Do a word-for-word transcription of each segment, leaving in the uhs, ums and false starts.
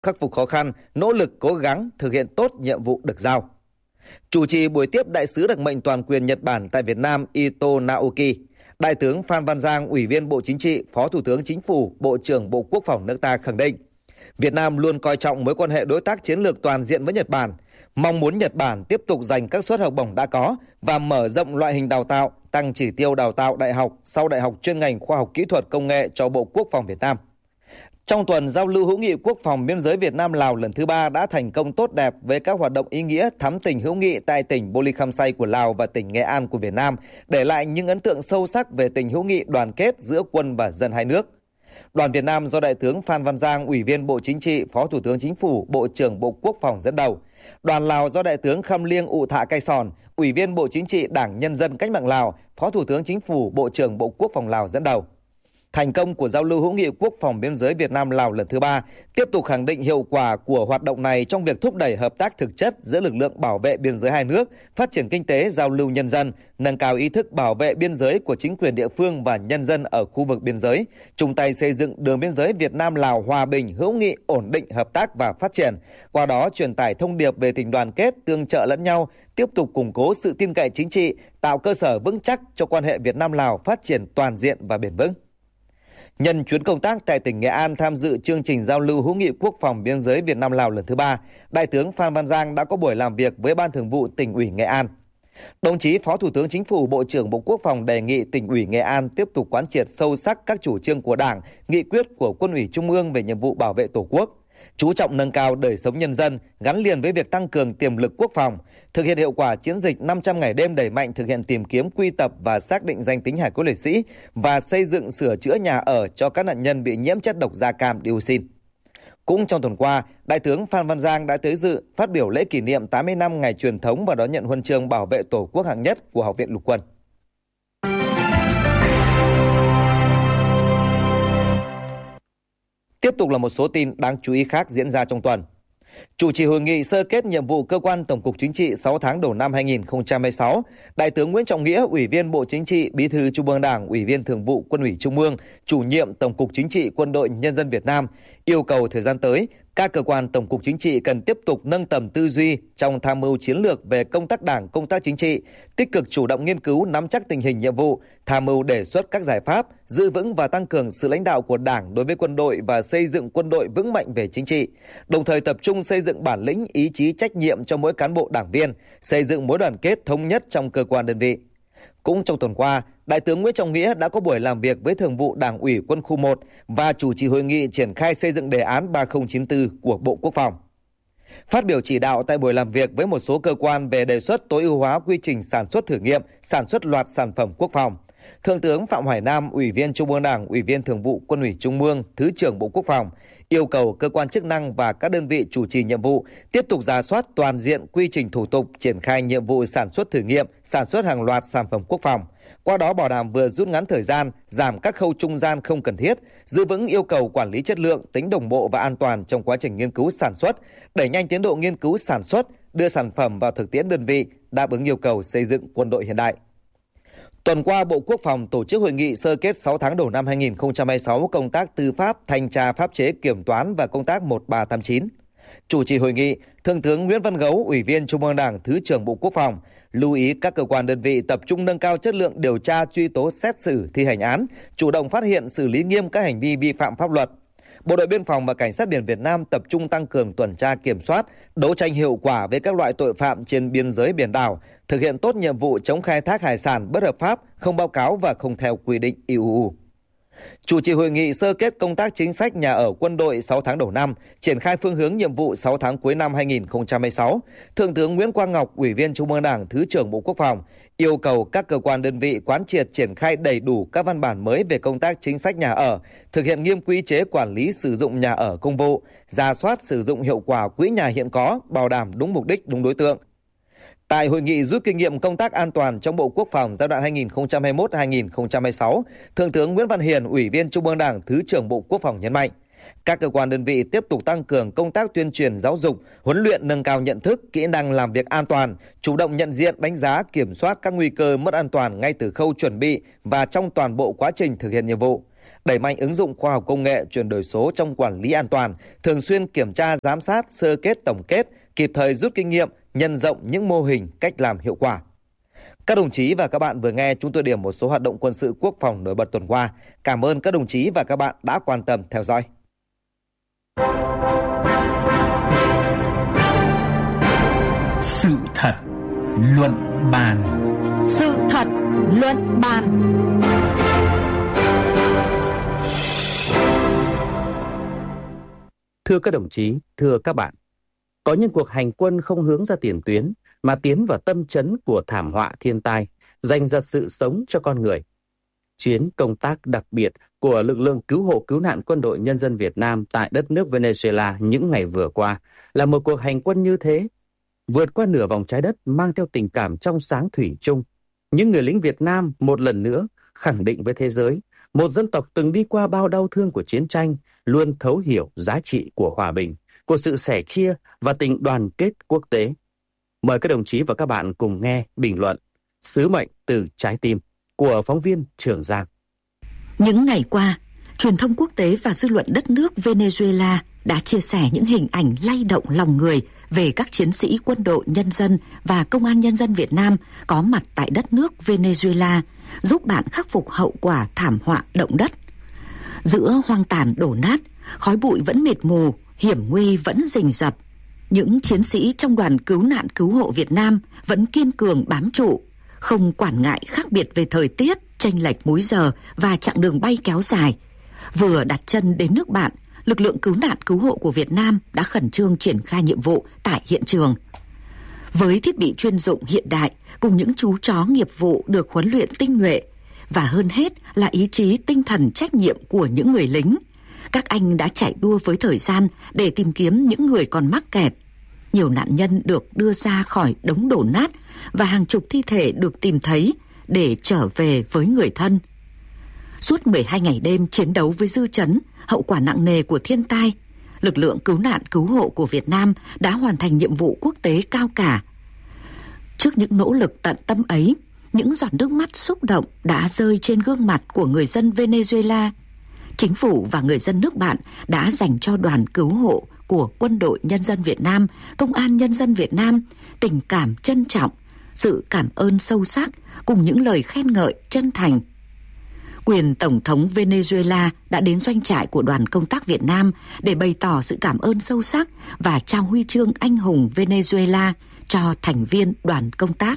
khắc phục khó khăn, nỗ lực cố gắng thực hiện tốt nhiệm vụ được giao. Chủ trì buổi tiếp Đại sứ đặc mệnh toàn quyền Nhật Bản tại Việt Nam Ito Naoki, Đại tướng Phan Văn Giang, Ủy viên Bộ Chính trị, Phó Thủ tướng Chính phủ, Bộ trưởng Bộ Quốc phòng nước ta khẳng định, Việt Nam luôn coi trọng mối quan hệ đối tác chiến lược toàn diện với Nhật Bản, mong muốn Nhật Bản tiếp tục dành các suất học bổng đã có và mở rộng loại hình đào tạo, tăng chỉ tiêu đào tạo đại học, sau đại học chuyên ngành khoa học kỹ thuật công nghệ cho Bộ Quốc phòng Việt Nam. Trong tuần giao lưu hữu nghị quốc phòng biên giới Việt Nam Lào lần thứ ba đã thành công tốt đẹp với các hoạt động ý nghĩa thắm tình hữu nghị tại tỉnh Bô Ly Khăm Say của Lào và tỉnh Nghệ An của Việt Nam, để lại những ấn tượng sâu sắc về tình hữu nghị đoàn kết giữa quân và dân hai nước. Đoàn Việt Nam do Đại tướng Phan Văn Giang, Ủy viên Bộ Chính trị, Phó Thủ tướng Chính phủ, Bộ trưởng Bộ Quốc phòng dẫn đầu. Đoàn Lào do Đại tướng Khăm Liêng Ụ Thạ Cai Sòn, Ủy viên Bộ Chính trị, Đảng Nhân dân Cách mạng Lào, Phó Thủ tướng Chính phủ, Bộ trưởng Bộ Quốc phòng Lào dẫn đầu. Thành công của giao lưu hữu nghị quốc phòng biên giới Việt Nam Lào lần thứ ba tiếp tục khẳng định hiệu quả của hoạt động này trong việc thúc đẩy hợp tác thực chất giữa lực lượng bảo vệ biên giới hai nước, phát triển kinh tế, giao lưu nhân dân, nâng cao ý thức bảo vệ biên giới của chính quyền địa phương và nhân dân ở khu vực biên giới, chung tay xây dựng đường biên giới Việt Nam Lào hòa bình, hữu nghị, ổn định, hợp tác và phát triển. Qua đó truyền tải thông điệp về tình đoàn kết, tương trợ lẫn nhau, tiếp tục củng cố sự tin cậy chính trị, tạo cơ sở vững chắc cho quan hệ Việt Nam Lào phát triển toàn diện và bền vững. Nhân chuyến công tác tại tỉnh Nghệ An tham dự chương trình giao lưu hữu nghị quốc phòng biên giới Việt Nam Lào lần thứ ba, Đại tướng Phan Văn Giang đã có buổi làm việc với Ban Thường vụ Tỉnh ủy Nghệ An. Đồng chí Phó Thủ tướng Chính phủ, Bộ trưởng Bộ Quốc phòng đề nghị Tỉnh ủy Nghệ An tiếp tục quán triệt sâu sắc các chủ trương của Đảng, nghị quyết của Quân ủy Trung ương về nhiệm vụ bảo vệ Tổ quốc, chú trọng nâng cao đời sống nhân dân gắn liền với việc tăng cường tiềm lực quốc phòng, thực hiện hiệu quả chiến dịch năm trăm ngày đêm, đẩy mạnh thực hiện tìm kiếm, quy tập và xác định danh tính hài cốt liệt sĩ và xây dựng sửa chữa nhà ở cho các nạn nhân bị nhiễm chất độc da cam dioxin. Cũng trong tuần qua, Đại tướng Phan Văn Giang đã tới dự phát biểu lễ kỷ niệm tám mươi năm ngày truyền thống và đón nhận huân chương bảo vệ Tổ quốc hạng nhất của Học viện Lục quân. Tiếp tục là một số tin đáng chú ý khác diễn ra trong tuần. Chủ trì hội nghị sơ kết nhiệm vụ cơ quan Tổng cục Chính trị sáu tháng đầu năm hai nghìn không trăm hai mươi sáu, Đại tướng Nguyễn Trọng Nghĩa, Ủy viên Bộ Chính trị, Bí thư Trung ương Đảng, Ủy viên Thường vụ Quân ủy Trung ương, Chủ nhiệm Tổng cục Chính trị Quân đội Nhân dân Việt Nam yêu cầu thời gian tới, các cơ quan Tổng cục Chính trị cần tiếp tục nâng tầm tư duy trong tham mưu chiến lược về công tác Đảng, công tác chính trị, tích cực chủ động nghiên cứu, nắm chắc tình hình nhiệm vụ, tham mưu đề xuất các giải pháp, giữ vững và tăng cường sự lãnh đạo của Đảng đối với quân đội và xây dựng quân đội vững mạnh về chính trị, đồng thời tập trung xây dựng bản lĩnh, ý chí, trách nhiệm cho mỗi cán bộ đảng viên, xây dựng mối đoàn kết thống nhất trong cơ quan đơn vị. Cũng trong tuần qua, Đại tướng Nguyễn Trọng Nghĩa đã có buổi làm việc với Thường vụ Đảng ủy Quân khu một và chủ trì hội nghị triển khai xây dựng đề án ba không chín tư của Bộ Quốc phòng. Phát biểu chỉ đạo tại buổi làm việc với một số cơ quan về đề xuất tối ưu hóa quy trình sản xuất thử nghiệm, sản xuất loạt sản phẩm quốc phòng, Thượng tướng Phạm Hoài Nam, Ủy viên Trung ương Đảng, Ủy viên Thường vụ Quân ủy Trung ương, Thứ trưởng Bộ Quốc phòng, yêu cầu cơ quan chức năng và các đơn vị chủ trì nhiệm vụ tiếp tục rà soát toàn diện quy trình thủ tục triển khai nhiệm vụ sản xuất thử nghiệm, sản xuất hàng loạt sản phẩm quốc phòng. Qua đó bảo đảm vừa rút ngắn thời gian, giảm các khâu trung gian không cần thiết, giữ vững yêu cầu quản lý chất lượng, tính đồng bộ và an toàn trong quá trình nghiên cứu sản xuất, đẩy nhanh tiến độ nghiên cứu sản xuất, đưa sản phẩm vào thực tiễn đơn vị, đáp ứng yêu cầu xây dựng quân đội hiện đại. Tuần qua, Bộ Quốc phòng tổ chức hội nghị sơ kết sáu tháng đầu năm hai nghìn không trăm hai mươi sáu công tác tư pháp, thanh tra pháp chế, kiểm toán và công tác một ba tám chín. Chủ trì hội nghị, Thượng tướng Nguyễn Văn Gấu, Ủy viên Trung ương Đảng, Thứ trưởng Bộ Quốc phòng, lưu ý các cơ quan đơn vị tập trung nâng cao chất lượng điều tra, truy tố, xét xử, thi hành án, chủ động phát hiện, xử lý nghiêm các hành vi vi phạm pháp luật. Bộ đội Biên phòng và Cảnh sát biển Việt Nam tập trung tăng cường tuần tra kiểm soát, đấu tranh hiệu quả với các loại tội phạm trên biên giới biển đảo, thực hiện tốt nhiệm vụ chống khai thác hải sản bất hợp pháp, không báo cáo và không theo quy định e u. Chủ trì hội nghị sơ kết công tác chính sách nhà ở quân đội sáu tháng đầu năm, triển khai phương hướng nhiệm vụ sáu tháng cuối năm hai nghìn không trăm hai mươi sáu, Thượng tướng Nguyễn Quang Ngọc, Ủy viên Trung ương Đảng, Thứ trưởng Bộ Quốc phòng, yêu cầu các cơ quan đơn vị quán triệt triển khai đầy đủ các văn bản mới về công tác chính sách nhà ở, thực hiện nghiêm quy chế quản lý sử dụng nhà ở công vụ, rà soát sử dụng hiệu quả quỹ nhà hiện có, bảo đảm đúng mục đích, đúng đối tượng. Tại hội nghị rút kinh nghiệm công tác an toàn trong Bộ Quốc phòng giai đoạn hai nghìn không trăm hai mươi mốt đến hai nghìn không trăm hai mươi sáu, Thượng tướng Nguyễn Văn Hiền, Ủy viên Trung ương Đảng, Thứ trưởng Bộ Quốc phòng nhấn mạnh, các cơ quan đơn vị tiếp tục tăng cường công tác tuyên truyền giáo dục, huấn luyện nâng cao nhận thức, kỹ năng làm việc an toàn, chủ động nhận diện, đánh giá, kiểm soát các nguy cơ mất an toàn ngay từ khâu chuẩn bị và trong toàn bộ quá trình thực hiện nhiệm vụ. đẩy mạnh ứng dụng khoa học công nghệ, chuyển đổi số trong quản lý an toàn, thường xuyên kiểm tra, giám sát, sơ kết, tổng kết, kịp thời rút kinh nghiệm, nhân rộng những mô hình, cách làm hiệu quả. Các đồng chí và các bạn vừa nghe chúng tôi điểm một số hoạt động quân sự quốc phòng nổi bật tuần qua. Cảm ơn các đồng chí và các bạn đã quan tâm theo dõi. Sự thật luận bàn. Sự thật luận bàn. Thưa các đồng chí, thưa các bạn, có những cuộc hành quân không hướng ra tiền tuyến mà tiến vào tâm chấn của thảm họa thiên tai, giành giật sự sống cho con người. Chuyến công tác đặc biệt của lực lượng cứu hộ cứu nạn Quân đội Nhân dân Việt Nam tại đất nước Venezuela những ngày vừa qua là một cuộc hành quân như thế, vượt qua nửa vòng trái đất mang theo tình cảm trong sáng thủy chung. Những người lính Việt Nam một lần nữa khẳng định với thế giới, một dân tộc từng đi qua bao đau thương của chiến tranh luôn thấu hiểu giá trị của hòa bình, của sự sẻ chia và tình đoàn kết quốc tế. Mời các đồng chí và các bạn cùng nghe bình luận Sứ mệnh từ trái tim của phóng viên Trường Giang. Những ngày qua, truyền thông quốc tế và dư luận đất nước Venezuela đã chia sẻ những hình ảnh lay động lòng người về các chiến sĩ quân đội nhân dân và công an nhân dân Việt Nam có mặt tại đất nước Venezuela, giúp bạn khắc phục hậu quả thảm họa động đất. Giữa hoang tàn đổ nát, khói bụi vẫn mịt mù, hiểm nguy vẫn rình rập, những chiến sĩ trong đoàn cứu nạn cứu hộ Việt Nam vẫn kiên cường bám trụ, không quản ngại khác biệt về thời tiết, chênh lệch múi giờ và chặng đường bay kéo dài. Vừa đặt chân đến nước bạn, lực lượng cứu nạn cứu hộ của Việt Nam đã khẩn trương triển khai nhiệm vụ tại hiện trường. Với thiết bị chuyên dụng hiện đại cùng những chú chó nghiệp vụ được huấn luyện tinh nhuệ, và hơn hết là ý chí tinh thần trách nhiệm của những người lính, các anh đã chạy đua với thời gian để tìm kiếm những người còn mắc kẹt. Nhiều nạn nhân được đưa ra khỏi đống đổ nát và hàng chục thi thể được tìm thấy để trở về với người thân. Suốt mười hai ngày đêm chiến đấu với dư chấn, hậu quả nặng nề của thiên tai, lực lượng cứu nạn cứu hộ của Việt Nam đã hoàn thành nhiệm vụ quốc tế cao cả. Trước những nỗ lực tận tâm ấy, những giọt nước mắt xúc động đã rơi trên gương mặt của người dân Venezuela. Chính phủ và người dân nước bạn đã dành cho đoàn cứu hộ của Quân đội Nhân dân Việt Nam, Công an Nhân dân Việt Nam tình cảm trân trọng, sự cảm ơn sâu sắc cùng những lời khen ngợi chân thành. Quyền Tổng thống Venezuela đã đến doanh trại của đoàn công tác Việt Nam để bày tỏ sự cảm ơn sâu sắc và trao huy chương anh hùng Venezuela cho thành viên đoàn công tác.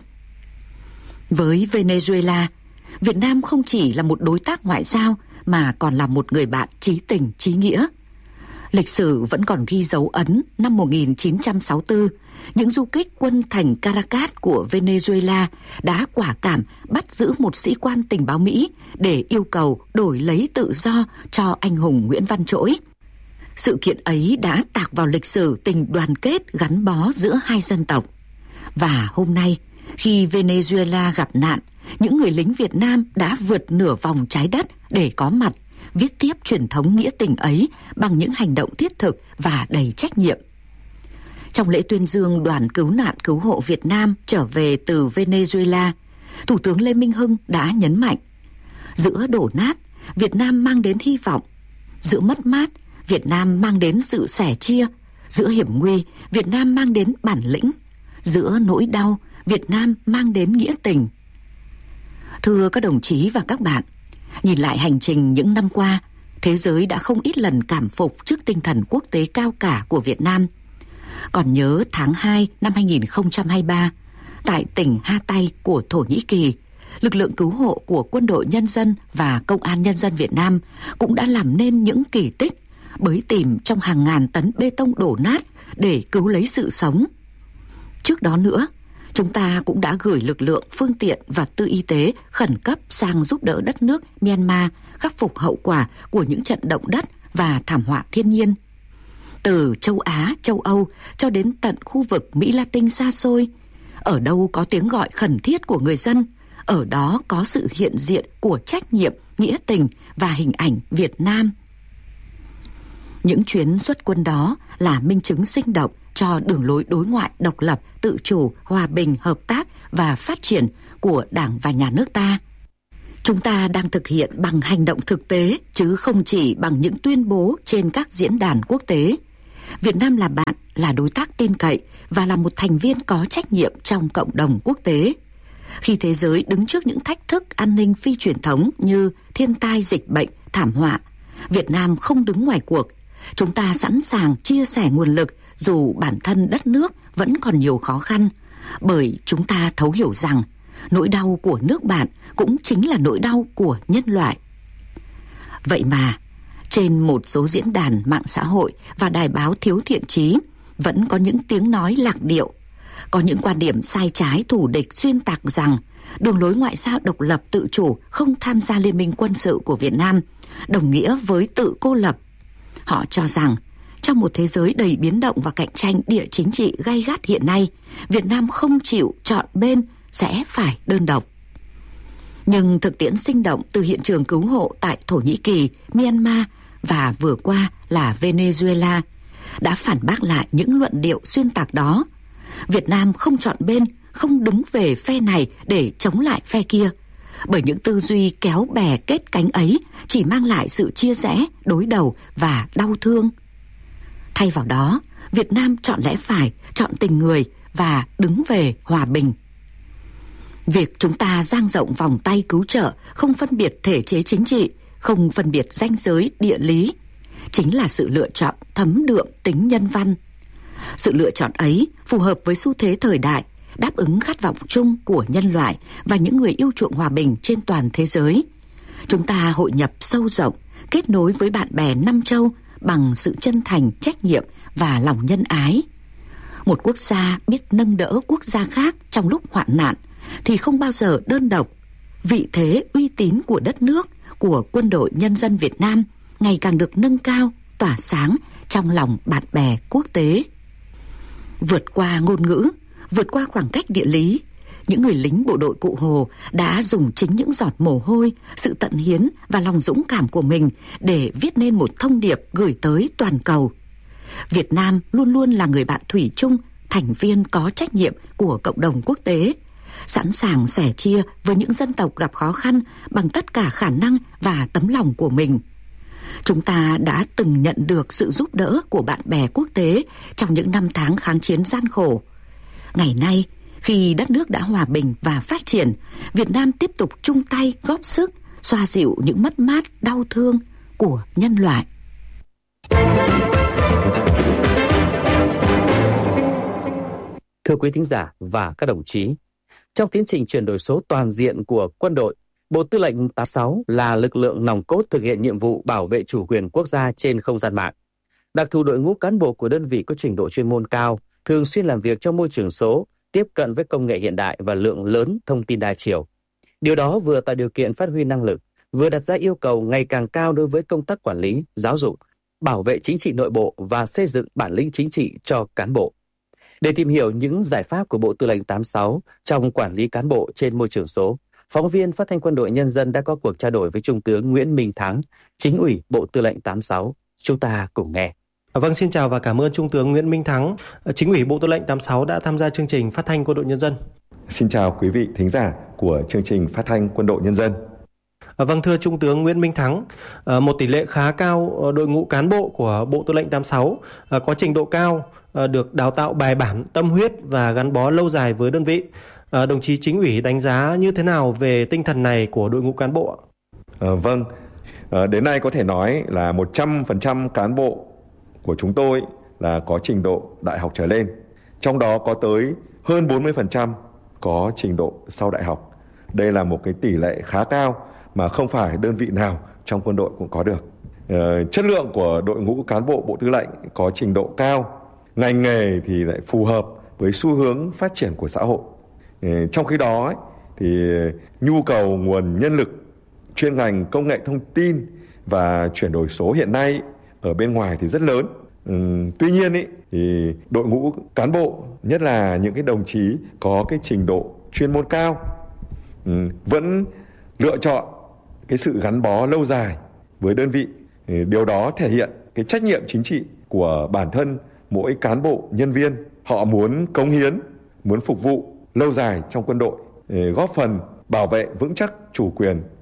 Với Venezuela, Việt Nam không chỉ là một đối tác ngoại giao mà còn là một người bạn chí tình chí nghĩa. Lịch sử vẫn còn ghi dấu ấn năm một nghìn chín trăm sáu mươi tư, những du kích quân thành Caracas của Venezuela đã quả cảm bắt giữ một sĩ quan tình báo Mỹ để yêu cầu đổi lấy tự do cho anh hùng Nguyễn Văn Trỗi. Sự kiện ấy đã tạc vào lịch sử tình đoàn kết gắn bó giữa hai dân tộc. Và hôm nay, khi Venezuela gặp nạn, những người lính Việt Nam đã vượt nửa vòng trái đất để có mặt, viết tiếp truyền thống nghĩa tình ấy bằng những hành động thiết thực và đầy trách nhiệm. Trong lễ tuyên dương đoàn cứu nạn cứu hộ Việt Nam trở về từ Venezuela, Thủ tướng Lê Minh Hưng đã nhấn mạnh, giữa đổ nát, Việt Nam mang đến hy vọng, giữa mất mát, Việt Nam mang đến sự sẻ chia, giữa hiểm nguy, Việt Nam mang đến bản lĩnh, giữa nỗi đau, Việt Nam mang đến nghĩa tình. Thưa các đồng chí và các bạn, nhìn lại hành trình những năm qua, thế giới đã không ít lần cảm phục trước tinh thần quốc tế cao cả của Việt Nam. Còn nhớ tháng hai năm hai nghìn không trăm hai mươi ba, tại tỉnh Hatay của Thổ Nhĩ Kỳ, lực lượng cứu hộ của Quân đội Nhân dân và Công an Nhân dân Việt Nam cũng đã làm nên những kỳ tích, bới tìm trong hàng ngàn tấn bê tông đổ nát để cứu lấy sự sống. Trước đó nữa, chúng ta cũng đã gửi lực lượng, phương tiện và tư y tế khẩn cấp sang giúp đỡ đất nước Myanmar khắc phục hậu quả của những trận động đất và thảm họa thiên nhiên. Từ châu Á, châu Âu cho đến tận khu vực Mỹ Latin xa xôi, ở đâu có tiếng gọi khẩn thiết của người dân, ở đó có sự hiện diện của trách nhiệm, nghĩa tình và hình ảnh Việt Nam. Những chuyến xuất quân đó là minh chứng sinh động cho đường lối đối ngoại độc lập, tự chủ, hòa bình, hợp tác và phát triển của Đảng và Nhà nước ta. Chúng ta đang thực hiện bằng hành động thực tế, chứ không chỉ bằng những tuyên bố trên các diễn đàn quốc tế. Việt Nam là bạn, là đối tác tin cậy và là một thành viên có trách nhiệm trong cộng đồng quốc tế. Khi thế giới đứng trước những thách thức an ninh phi truyền thống như thiên tai, dịch bệnh, thảm họa, Việt Nam không đứng ngoài cuộc. Chúng ta sẵn sàng chia sẻ nguồn lực dù bản thân đất nước vẫn còn nhiều khó khăn, bởi chúng ta thấu hiểu rằng nỗi đau của nước bạn cũng chính là nỗi đau của nhân loại. Vậy mà, trên một số diễn đàn mạng xã hội và đài báo thiếu thiện chí vẫn có những tiếng nói lạc điệu, có những quan điểm sai trái thù địch xuyên tạc rằng đường lối ngoại giao độc lập tự chủ không tham gia liên minh quân sự của Việt Nam đồng nghĩa với tự cô lập. Họ cho rằng trong một thế giới đầy biến động và cạnh tranh địa chính trị gay gắt hiện nay, Việt Nam không chịu chọn bên sẽ phải đơn độc. Nhưng thực tiễn sinh động từ hiện trường cứu hộ tại Thổ Nhĩ Kỳ, Myanmar và vừa qua là Venezuela đã phản bác lại những luận điệu xuyên tạc đó. Việt Nam không chọn bên, không đứng về phe này để chống lại phe kia, bởi những tư duy kéo bè kết cánh ấy chỉ mang lại sự chia rẽ, đối đầu và đau thương. Thay vào đó, Việt Nam chọn lẽ phải, chọn tình người và đứng về hòa bình. Việc chúng ta dang rộng vòng tay cứu trợ, không phân biệt thể chế chính trị, không phân biệt ranh giới địa lý, chính là sự lựa chọn thấm đượm tính nhân văn. Sự lựa chọn ấy phù hợp với xu thế thời đại, đáp ứng khát vọng chung của nhân loại và những người yêu chuộng hòa bình trên toàn thế giới. Chúng ta hội nhập sâu rộng, kết nối với bạn bè năm châu bằng sự chân thành, trách nhiệm và lòng nhân ái. Một quốc gia biết nâng đỡ quốc gia khác trong lúc hoạn nạn thì không bao giờ đơn độc. Vị thế uy tín của đất nước, của Quân đội Nhân dân Việt Nam ngày càng được nâng cao, tỏa sáng trong lòng bạn bè quốc tế. Vượt qua ngôn ngữ, vượt qua khoảng cách địa lý, những người lính bộ đội Cụ Hồ đã dùng chính những giọt mồ hôi, sự tận hiến và lòng dũng cảm của mình để viết nên một thông điệp gửi tới toàn cầu. Việt Nam luôn luôn là người bạn thủy chung, thành viên có trách nhiệm của cộng đồng quốc tế, sẵn sàng sẻ chia với những dân tộc gặp khó khăn bằng tất cả khả năng và tấm lòng của mình. Chúng ta đã từng nhận được sự giúp đỡ của bạn bè quốc tế trong những năm tháng kháng chiến gian khổ. Ngày nay, khi đất nước đã hòa bình và phát triển, Việt Nam tiếp tục chung tay góp sức xoa dịu những mất mát đau thương của nhân loại. Thưa quý thính giả và các đồng chí, trong tiến trình chuyển đổi số toàn diện của quân đội, Bộ Tư lệnh tám mươi sáu là lực lượng nòng cốt thực hiện nhiệm vụ bảo vệ chủ quyền quốc gia trên không gian mạng. Đặc thù đội ngũ cán bộ của đơn vị có trình độ chuyên môn cao, thường xuyên làm việc trong môi trường số, tiếp cận với công nghệ hiện đại và lượng lớn thông tin đa chiều. Điều đó vừa tạo điều kiện phát huy năng lực, vừa đặt ra yêu cầu ngày càng cao đối với công tác quản lý, giáo dục, bảo vệ chính trị nội bộ và xây dựng bản lĩnh chính trị cho cán bộ. Để tìm hiểu những giải pháp của Bộ Tư lệnh tám mươi sáu trong quản lý cán bộ trên môi trường số, phóng viên Phát thanh Quân đội Nhân dân đã có cuộc trao đổi với Trung tướng Nguyễn Minh Thắng, Chính ủy Bộ Tư lệnh tám mươi sáu. Chúng ta cùng nghe. Vâng, xin chào và cảm ơn Trung tướng Nguyễn Minh Thắng, Chính ủy Bộ Tư lệnh tám mươi sáu đã tham gia chương trình Phát thanh Quân đội Nhân dân. Xin chào quý vị thính giả của chương trình Phát thanh Quân đội Nhân dân. Vâng, thưa Trung tướng Nguyễn Minh Thắng, một tỷ lệ khá cao đội ngũ cán bộ của Bộ Tư lệnh tám mươi sáu có trình độ cao, được đào tạo bài bản, tâm huyết và gắn bó lâu dài với đơn vị. Đồng chí Chính ủy đánh giá như thế nào về tinh thần này của đội ngũ cán bộ? À, vâng, à, đến nay có thể nói là một trăm phần trăm cán bộ của chúng tôi là có trình độ đại học trở lên. Trong đó có tới hơn bốn mươi phần trăm có trình độ sau đại học. Đây là một cái tỷ lệ khá cao mà không phải đơn vị nào trong quân đội cũng có được. À, chất lượng của đội ngũ cán bộ Bộ Tư lệnh có trình độ cao, ngành nghề thì lại phù hợp với xu hướng phát triển của xã hội. Trong khi đó thì nhu cầu nguồn nhân lực chuyên ngành công nghệ thông tin và chuyển đổi số hiện nay ở bên ngoài thì rất lớn. Ừ, tuy nhiên ý, thì đội ngũ cán bộ, nhất là những cái đồng chí có cái trình độ chuyên môn cao, ừ, vẫn lựa chọn cái sự gắn bó lâu dài với đơn vị. Điều đó thể hiện cái trách nhiệm chính trị của bản thân mỗi cán bộ nhân viên. Họ muốn cống hiến, muốn phục vụ lâu dài trong quân đội, góp phần bảo vệ vững chắc chủ quyền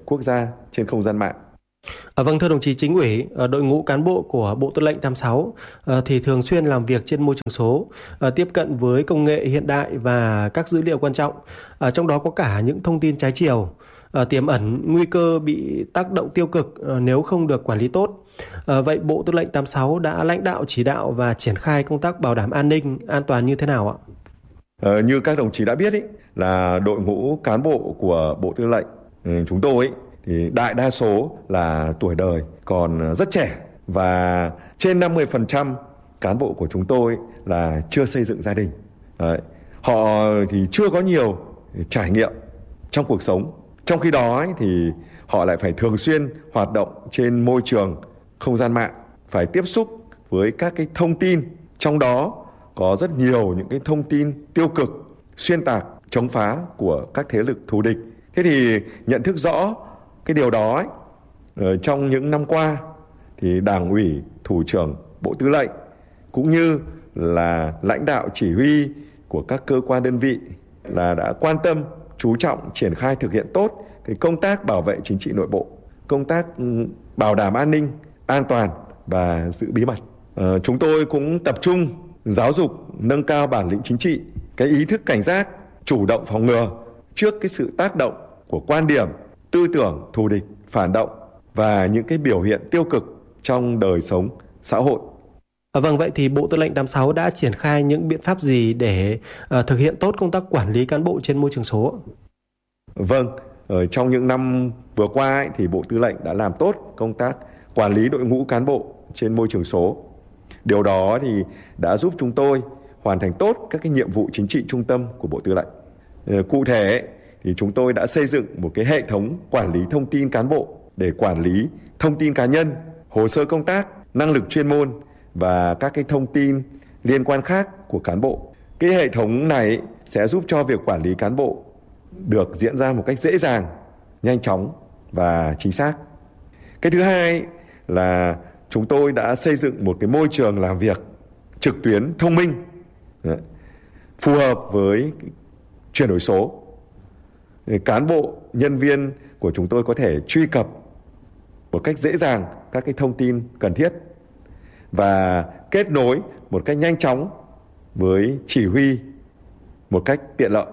quốc gia trên không gian mạng. À, vâng, thưa đồng chí Chính ủy, đội ngũ cán bộ của Bộ Tư lệnh tám sáu à, thì thường xuyên làm việc trên môi trường số, à, tiếp cận với công nghệ hiện đại và các dữ liệu quan trọng, à, trong đó có cả những thông tin trái chiều, à, tiềm ẩn nguy cơ bị tác động tiêu cực à, nếu không được quản lý tốt. À, vậy Bộ Tư lệnh tám sáu đã lãnh đạo chỉ đạo và triển khai công tác bảo đảm an ninh, an toàn như thế nào ạ? Ờ, như các đồng chí đã biết ý, là đội ngũ cán bộ của Bộ Tư lệnh chúng tôi ý, thì đại đa số là tuổi đời còn rất trẻ, và trên năm mươi phần trăm cán bộ của chúng tôi là chưa xây dựng gia đình. Đấy. Họ thì chưa có nhiều trải nghiệm trong cuộc sống. Trong khi đó ấy, thì họ lại phải thường xuyên hoạt động trên môi trường không gian mạng, phải tiếp xúc với các cái thông tin, trong đó có rất nhiều những cái thông tin tiêu cực, xuyên tạc, chống phá của các thế lực thù địch. Thế thì nhận thức rõ cái điều đó ấy, ở trong những năm qua thì Đảng ủy, Thủ trưởng Bộ Tư lệnh cũng như là lãnh đạo chỉ huy của các cơ quan đơn vị là đã quan tâm, chú trọng triển khai thực hiện tốt cái công tác bảo vệ chính trị nội bộ, công tác bảo đảm an ninh, an toàn và giữ bí mật. À, chúng tôi cũng tập trung giáo dục, nâng cao bản lĩnh chính trị, cái ý thức cảnh giác, chủ động phòng ngừa trước cái sự tác động của quan điểm, tư tưởng thù địch, phản động và những cái biểu hiện tiêu cực trong đời sống xã hội. À, vâng, vậy thì Bộ Tư lệnh tám sáu đã triển khai những biện pháp gì để uh, thực hiện tốt công tác quản lý cán bộ trên môi trường số? Vâng, ở trong những năm vừa qua ấy, thì Bộ Tư lệnh đã làm tốt công tác quản lý đội ngũ cán bộ trên môi trường số. Điều đó thì đã giúp chúng tôi hoàn thành tốt các cái nhiệm vụ chính trị trung tâm của Bộ Tư lệnh. Cụ thể thì chúng tôi đã xây dựng một cái hệ thống quản lý thông tin cán bộ để quản lý thông tin cá nhân, hồ sơ công tác, năng lực chuyên môn và các cái thông tin liên quan khác của cán bộ. Cái hệ thống này sẽ giúp cho việc quản lý cán bộ được diễn ra một cách dễ dàng, nhanh chóng và chính xác. Cái thứ hai là chúng tôi đã xây dựng một cái môi trường làm việc trực tuyến thông minh, phù hợp với chuyển đổi số. Cán bộ, nhân viên của chúng tôi có thể truy cập một cách dễ dàng các cái thông tin cần thiết và kết nối một cách nhanh chóng với chỉ huy một cách tiện lợi.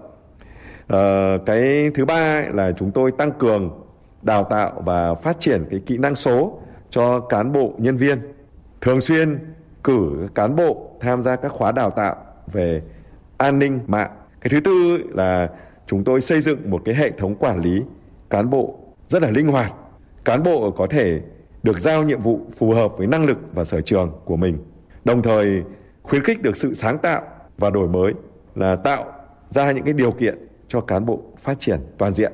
À, cái thứ ba là chúng tôi tăng cường đào tạo và phát triển cái kỹ năng số cho cán bộ nhân viên, thường xuyên cử cán bộ tham gia các khóa đào tạo về an ninh mạng. Cái thứ tư là chúng tôi xây dựng một cái hệ thống quản lý cán bộ rất là linh hoạt. Cán bộ có thể được giao nhiệm vụ phù hợp với năng lực và sở trường của mình, đồng thời khuyến khích được sự sáng tạo và đổi mới, là tạo ra những cái điều kiện cho cán bộ phát triển toàn diện.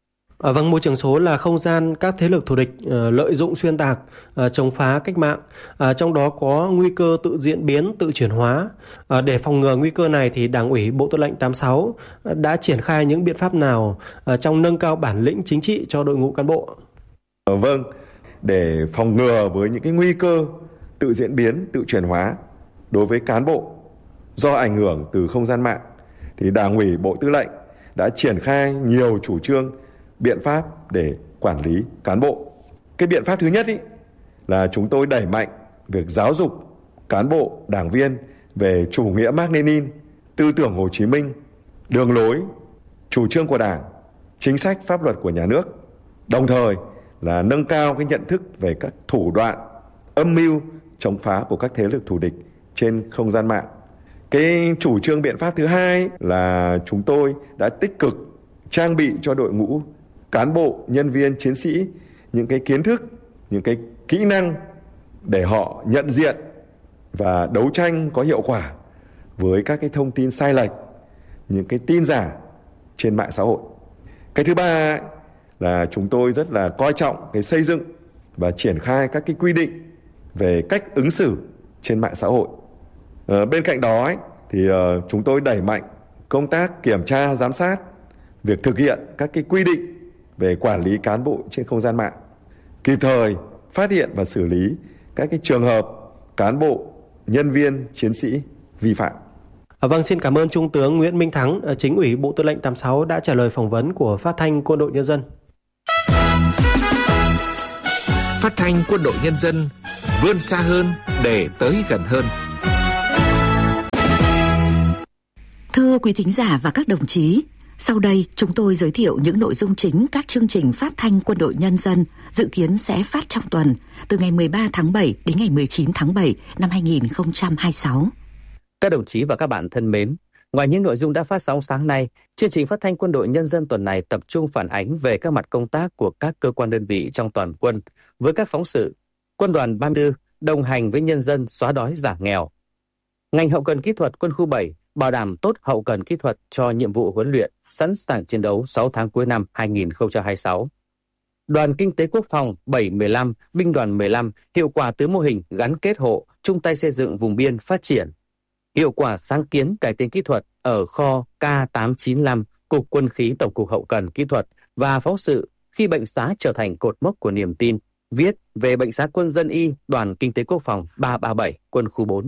À, vâng, môi trường số là không gian các thế lực thù địch uh, lợi dụng xuyên tạc, uh, chống phá cách mạng, uh, trong đó có nguy cơ tự diễn biến, tự chuyển hóa. Uh, để phòng ngừa nguy cơ này thì Đảng ủy Bộ Tư lệnh tám sáu đã triển khai những biện pháp nào uh, trong nâng cao bản lĩnh chính trị cho đội ngũ cán bộ? Uh, vâng, để phòng ngừa với những cái nguy cơ tự diễn biến, tự chuyển hóa đối với cán bộ do ảnh hưởng từ không gian mạng, thì Đảng ủy Bộ Tư lệnh đã triển khai nhiều chủ trương, biện pháp để quản lý cán bộ. Cái biện pháp thứ nhất ý, là chúng tôi đẩy mạnh việc giáo dục cán bộ, đảng viên về chủ nghĩa Mác Lênin, tư tưởng Hồ Chí Minh, đường lối, chủ trương của Đảng, chính sách pháp luật của nhà nước. Đồng thời là nâng cao cái nhận thức về các thủ đoạn, âm mưu chống phá của các thế lực thù địch trên không gian mạng. Cái chủ trương biện pháp thứ hai là chúng tôi đã tích cực trang bị cho đội ngũ cán bộ, nhân viên, chiến sĩ những cái kiến thức, những cái kỹ năng để họ nhận diện và đấu tranh có hiệu quả với các cái thông tin sai lệch, những cái tin giả trên mạng xã hội. Cái thứ ba là chúng tôi rất là coi trọng cái xây dựng và triển khai các cái quy định về cách ứng xử trên mạng xã hội. Ờ, bên cạnh đó ấy, thì uh, chúng tôi đẩy mạnh công tác kiểm tra, giám sát việc thực hiện các cái quy định về quản lý cán bộ trên không gian mạng, kịp thời phát hiện và xử lý các cái trường hợp cán bộ, nhân viên, chiến sĩ vi phạm. À, vâng, xin cảm ơn Trung tướng Nguyễn Minh Thắng, Chính ủy Bộ Tư lệnh tám sáu đã trả lời phỏng vấn của Phát thanh Quân đội Nhân dân. Phát thanh Quân đội Nhân dân vươn xa hơn để tới gần hơn. Thưa quý thính giả và các đồng chí, sau đây chúng tôi giới thiệu những nội dung chính các chương trình phát thanh Quân đội Nhân dân dự kiến sẽ phát trong tuần từ ngày mười ba tháng bảy đến ngày mười chín tháng bảy năm hai nghìn không trăm hai mươi sáu. Các đồng chí và các bạn thân mến, ngoài những nội dung đã phát sóng sáng nay, chương trình phát thanh Quân đội Nhân dân tuần này tập trung phản ánh về các mặt công tác của các cơ quan đơn vị trong toàn quân với các phóng sự Quân đoàn ba mươi tư đồng hành với nhân dân xóa đói giảm nghèo, ngành hậu cần kỹ thuật quân khu bảy bảo đảm tốt hậu cần kỹ thuật cho nhiệm vụ huấn luyện sẵn sàng chiến đấu sáu tháng cuối năm hai nghìn không trăm hai mươi sáu. Đoàn Kinh tế Quốc phòng bảy mười lăm, Binh đoàn mười lăm hiệu quả từ mô hình gắn kết hộ, chung tay xây dựng vùng biên phát triển. Hiệu quả sáng kiến cải tiến kỹ thuật ở kho K tám chín lăm, Cục Quân khí Tổng cục Hậu cần Kỹ thuật và phóng sự khi bệnh xá trở thành cột mốc của niềm tin, viết về bệnh xá quân dân y Đoàn Kinh tế Quốc phòng ba ba bảy, Quân khu bốn.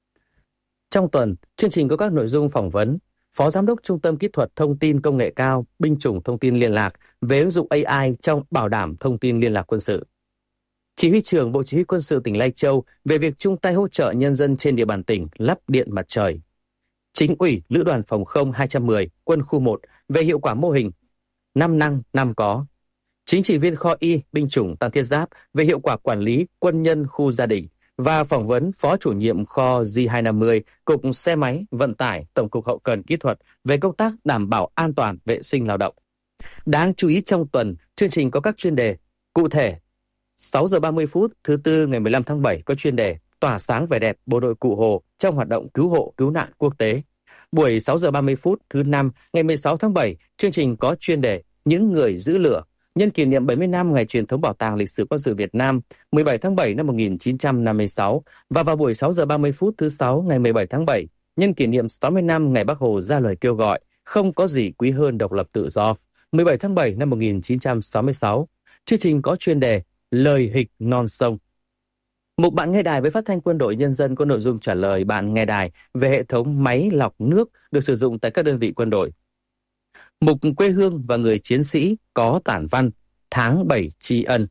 Trong tuần, chương trình có các nội dung phỏng vấn Phó Giám đốc Trung tâm Kỹ thuật Thông tin Công nghệ cao, Binh chủng Thông tin Liên lạc về ứng dụng A I trong bảo đảm thông tin liên lạc quân sự. Chỉ huy trưởng Bộ Chỉ huy Quân sự tỉnh Lai Châu về việc chung tay hỗ trợ nhân dân trên địa bàn tỉnh lắp điện mặt trời. Chính ủy Lữ đoàn Phòng không hai trăm mười, Quân khu một về hiệu quả mô hình năm năng năm có. Chính trị viên kho Y Binh chủng Tăng Thiết Giáp về hiệu quả quản lý quân nhân khu gia đình và phỏng vấn Phó chủ nhiệm kho G hai năm mươi, Cục Xe máy Vận tải Tổng cục Hậu cần Kỹ thuật về công tác đảm bảo an toàn vệ sinh lao động. Đáng chú ý trong tuần, chương trình có các chuyên đề. Cụ thể, sáu giờ ba mươi phút thứ Tư ngày mười lăm tháng bảy có chuyên đề Tỏa sáng vẻ đẹp bộ đội Cụ Hồ trong hoạt động cứu hộ cứu nạn quốc tế. Buổi sáu giờ ba mươi phút thứ Năm ngày mười sáu tháng bảy, chương trình có chuyên đề Những người giữ lửa nhân kỷ niệm bảy mươi năm ngày truyền thống Bảo tàng Lịch sử Quân sự Việt Nam mười bảy tháng bảy năm một nghìn chín trăm năm mươi sáu, và vào buổi sáu giờ ba mươi phút thứ Sáu ngày mười bảy tháng bảy, nhân kỷ niệm sáu mươi năm ngày Bác Hồ ra lời kêu gọi không có gì quý hơn độc lập tự do mười bảy tháng bảy năm một nghìn chín trăm sáu mươi sáu. Chương trình có chuyên đề Lời hịch non sông. Mục Bạn nghe đài với phát thanh Quân đội Nhân dân có nội dung trả lời bạn nghe đài về hệ thống máy lọc nước được sử dụng tại các đơn vị quân đội. Mục Quê hương và người chiến sĩ có tản văn tháng bảy tri ân.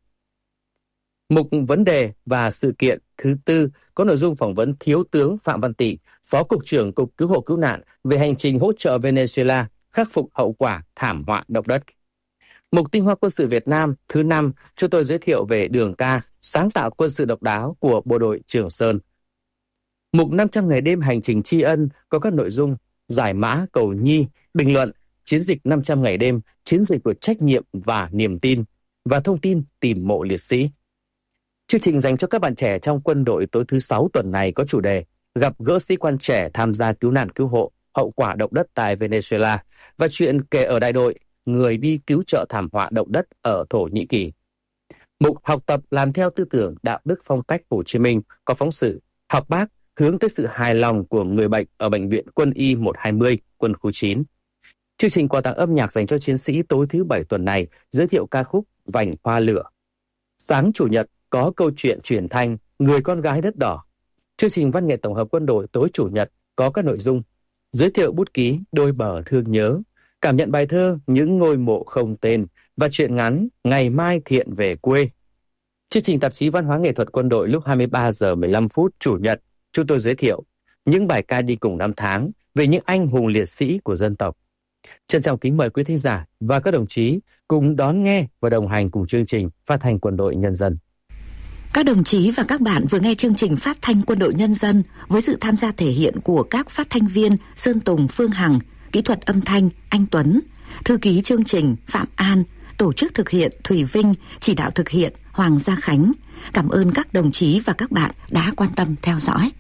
Mục Vấn đề và sự kiện thứ Tư có nội dung phỏng vấn Thiếu tướng Phạm Văn Tị, Phó Cục trưởng Cục Cứu hộ Cứu nạn về hành trình hỗ trợ Venezuela khắc phục hậu quả thảm họa động đất. Mục Tinh hoa quân sự Việt Nam thứ Năm, chúng tôi giới thiệu về đường ca sáng tạo quân sự độc đáo của bộ đội Trường Sơn. Mục năm trăm ngày đêm hành trình tri ân có các nội dung giải mã cầu nhi, bình luận chiến dịch năm trăm ngày đêm, chiến dịch của trách nhiệm và niềm tin, và thông tin tìm mộ liệt sĩ. Chương trình dành cho các bạn trẻ trong quân đội tối thứ Sáu tuần này có chủ đề gặp gỡ sĩ quan trẻ tham gia cứu nạn cứu hộ hậu quả động đất tại Venezuela và chuyện kể ở đại đội người đi cứu trợ thảm họa động đất ở Thổ Nhĩ Kỳ. Mục học tập làm theo tư tưởng đạo đức phong cách Hồ Chí Minh có phóng sự Học Bác hướng tới sự hài lòng của người bệnh ở Bệnh viện Quân y một hai mươi, Quân khu chín. Chương trình quà tặng âm nhạc dành cho chiến sĩ tối thứ Bảy tuần này giới thiệu ca khúc Vành Hoa Lửa. Sáng Chủ nhật có câu chuyện truyền thanh Người con gái đất đỏ. Chương trình văn nghệ tổng hợp quân đội tối Chủ nhật có các nội dung giới thiệu bút ký Đôi bờ thương nhớ, cảm nhận bài thơ Những ngôi mộ không tên và truyện ngắn Ngày mai thiện về quê. Chương trình tạp chí văn hóa nghệ thuật quân đội lúc hai mươi ba giờ mười lăm phút Chủ nhật, chúng tôi giới thiệu những bài ca đi cùng năm tháng về những anh hùng liệt sĩ của dân tộc. Trân trọng kính mời quý thính giả và các đồng chí cùng đón nghe và đồng hành cùng chương trình Phát thanh Quân đội Nhân dân. Các đồng chí và các bạn vừa nghe chương trình Phát thanh Quân đội Nhân dân với sự tham gia thể hiện của các phát thanh viên Sơn Tùng, Phương Hằng, kỹ thuật âm thanh Anh Tuấn, thư ký chương trình Phạm An, tổ chức thực hiện Thùy Vinh, chỉ đạo thực hiện Hoàng Gia Khánh. Cảm ơn các đồng chí và các bạn đã quan tâm theo dõi.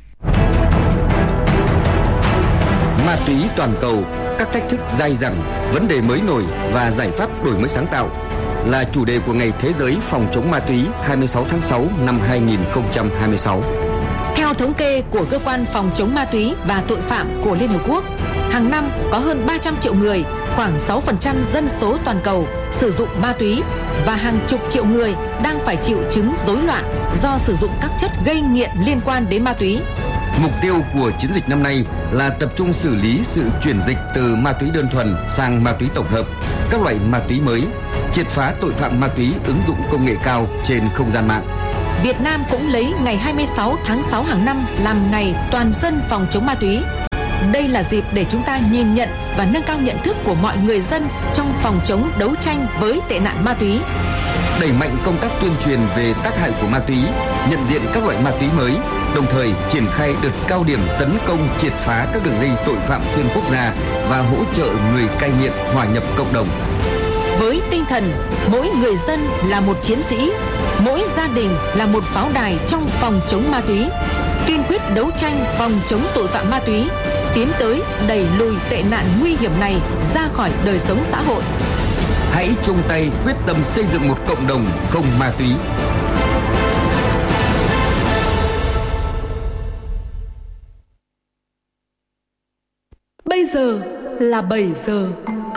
Ma túy toàn cầu, các thách thức dai dẳng, vấn đề mới nổi và giải pháp đổi mới sáng tạo là chủ đề của Ngày Thế giới phòng chống ma túy hai mươi sáu tháng sáu năm hai nghìn không trăm hai mươi sáu. Theo thống kê của Cơ quan Phòng chống ma túy và tội phạm của Liên Hợp Quốc, hàng năm có hơn ba trăm triệu người, khoảng sáu phần trăm dân số toàn cầu sử dụng ma túy và hàng chục triệu người đang phải chịu chứng rối loạn do sử dụng các chất gây nghiện liên quan đến ma túy. Mục tiêu của chiến dịch năm nay là tập trung xử lý sự chuyển dịch từ ma túy đơn thuần sang ma túy tổng hợp, các loại ma túy mới, triệt phá tội phạm ma túy ứng dụng công nghệ cao trên không gian mạng. Việt Nam cũng lấy ngày hai mươi sáu tháng sáu hàng năm làm ngày toàn dân phòng chống ma túy. Đây là dịp để chúng ta nhìn nhận và nâng cao nhận thức của mọi người dân trong phòng chống đấu tranh với tệ nạn ma túy. Đẩy mạnh công tác tuyên truyền về tác hại của ma túy, nhận diện các loại ma túy mới, đồng thời triển khai đợt cao điểm tấn công triệt phá các đường dây tội phạm xuyên quốc gia và hỗ trợ người cai nghiện hòa nhập cộng đồng. Với tinh thần mỗi người dân là một chiến sĩ, mỗi gia đình là một pháo đài trong phòng chống ma túy, kiên quyết đấu tranh phòng chống tội phạm ma túy, tiến tới đẩy lùi tệ nạn nguy hiểm này ra khỏi đời sống xã hội. Hãy chung tay quyết tâm xây dựng một cộng đồng không ma túy. Bây giờ là bảy giờ.